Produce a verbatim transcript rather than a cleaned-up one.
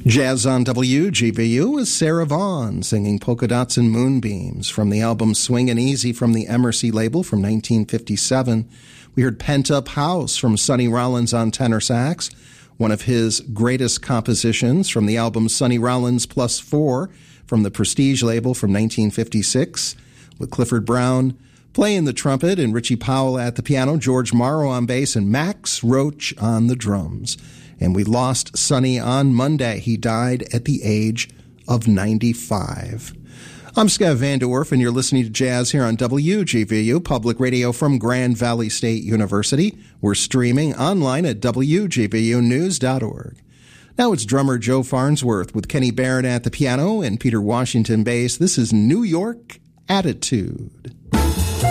Jazz on W G V U is Sarah Vaughan singing Polka Dots and Moonbeams from the album Swingin' Easy from the Emercy label from nineteen fifty-seven. We heard Pent Up House from Sonny Rollins on tenor sax, one of his greatest compositions from the album Sonny Rollins Plus Four from the Prestige label from nineteen fifty-six, with Clifford Brown playing the trumpet and Richie Powell at the piano, George Morrow on bass, and Max Roach on the drums. And we lost Sonny on Monday. He died at the age of ninety-five. I'm Scott Van Der Werf, and you're listening to Jazz here on W G V U, public radio from Grand Valley State University. We're streaming online at W G V U news dot org. Now it's drummer Joe Farnsworth with Kenny Barron at the piano and Peter Washington bass. This is New York Attitude.